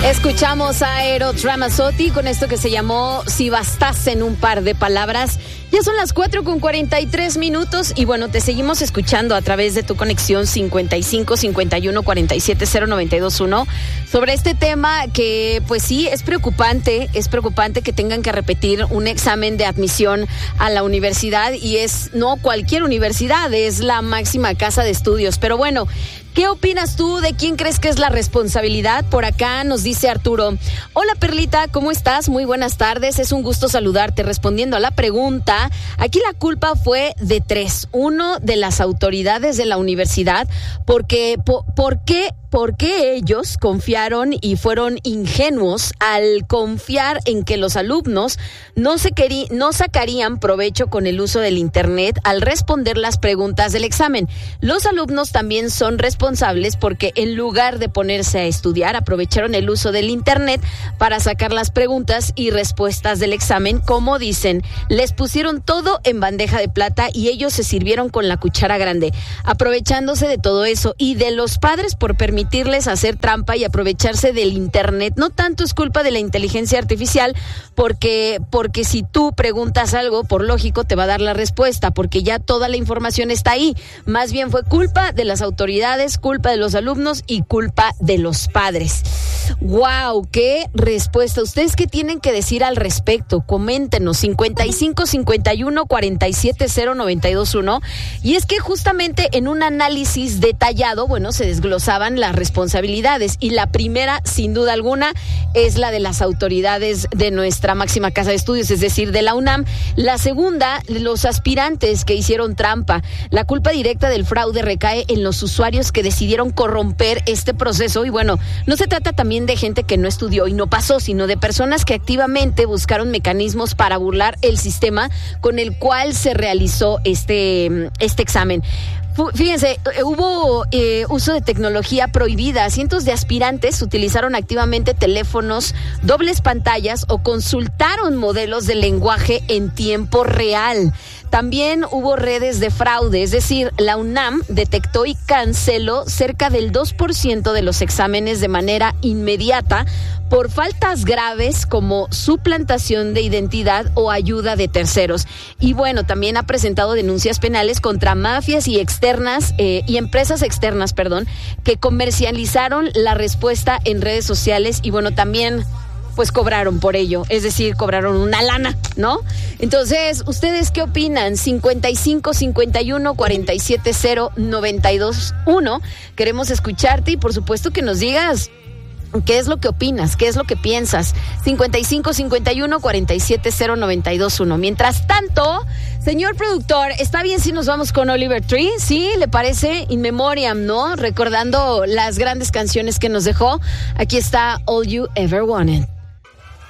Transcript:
Escuchamos a Eros Ramazzotti con esto que se llamó Si bastasen un par de palabras. Ya son las 4:43 y bueno, te seguimos escuchando a través de tu conexión 55 51 47 0921 sobre este tema que pues sí es preocupante que tengan que repetir un examen de admisión a la universidad y es no cualquier universidad, es la máxima casa de estudios, pero bueno, ¿qué opinas tú? ¿De quién crees que es la responsabilidad? Por acá nos dice Arturo. Hola Perlita, ¿cómo estás? Muy buenas tardes, es un gusto saludarte. Respondiendo a la pregunta, aquí la culpa fue de tres. Uno, de las autoridades de la universidad, porque ¿por qué ellos confiaron y fueron ingenuos al confiar en que los alumnos no sacarían provecho con el uso del internet al responder las preguntas del examen? Los alumnos también son responsables porque en lugar de ponerse a estudiar, aprovecharon el uso del internet para sacar las preguntas y respuestas del examen. Como dicen, les pusieron todo en bandeja de plata y ellos se sirvieron con la cuchara grande, aprovechándose de todo eso y de los padres por permitirles hacer trampa y aprovecharse del internet. No tanto es culpa de la inteligencia artificial, porque si tú preguntas algo, por lógico te va a dar la respuesta, porque ya toda la información está ahí. Más bien fue culpa de las autoridades, culpa de los alumnos y culpa de los padres. ¡Wow! ¡Qué respuesta! ¿Ustedes qué tienen que decir al respecto? Coméntenos, 55 51 47 0921. Y es que justamente en un análisis detallado, bueno, se desglosaban las responsabilidades y la primera, sin duda alguna, es la de las autoridades de nuestra máxima casa de estudios, es decir, de la UNAM. La segunda, los aspirantes que hicieron trampa. La culpa directa del fraude recae en los usuarios que decidieron corromper este proceso y bueno, no se trata también de gente que no estudió y no pasó, sino de personas que activamente buscaron mecanismos para burlar el sistema con el cual se realizó este examen. Fíjense, hubo uso de tecnología prohibida. Cientos de aspirantes utilizaron activamente teléfonos, dobles pantallas o consultaron modelos de lenguaje en tiempo real. También hubo redes de fraude, es decir, la UNAM detectó y canceló cerca del 2% de los exámenes de manera inmediata por faltas graves como suplantación de identidad o ayuda de terceros. Y bueno, también ha presentado denuncias penales contra mafias y empresas externas, que comercializaron la respuesta en redes sociales y bueno, también pues cobraron por ello, es decir, cobraron una lana, ¿no? Entonces, ¿ustedes qué opinan? 55 51 47 0921. Queremos escucharte y por supuesto que nos digas ¿qué es lo que opinas? ¿Qué es lo que piensas? 55 51 47 0921. Mientras tanto, señor productor, ¿está bien si nos vamos con Oliver Tree? ¿Sí? ¿Le parece? In Memoriam, ¿no? Recordando las grandes canciones que nos dejó. Aquí está All You Ever Wanted.